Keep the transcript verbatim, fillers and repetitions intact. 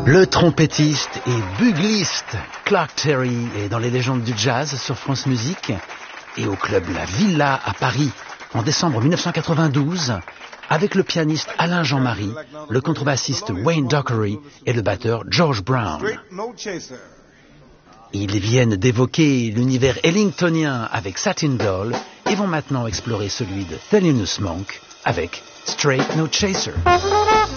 Le trompettiste et bugliste Clark Terry est dans les légendes du jazz sur France Musique et au club La Villa à Paris en décembre mille neuf cent quatre-vingt-douze avec le pianiste Alain Jean-Marie, le contrebassiste Wayne Dockery et le batteur George Brown. Ils viennent d'évoquer l'univers ellingtonien avec Satin Doll et vont maintenant explorer celui de Thelonious Monk avec Straight No Chaser.